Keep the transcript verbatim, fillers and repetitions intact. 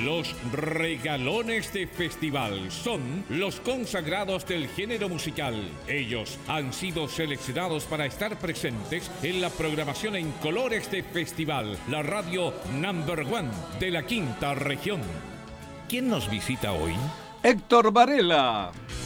Los regalones de festival son los consagrados del género musical. Ellos han sido seleccionados para estar presentes en la programación en colores de festival, la radio number one de la quinta región. ¿Quién nos visita hoy? Héctor Varela.